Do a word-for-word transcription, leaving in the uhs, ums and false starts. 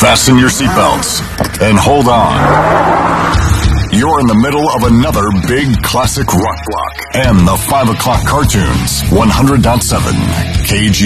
Fasten your seatbelts and hold on. You're in the middle of another big classic rock block and the five o'clock cartoons. one hundred point seven K G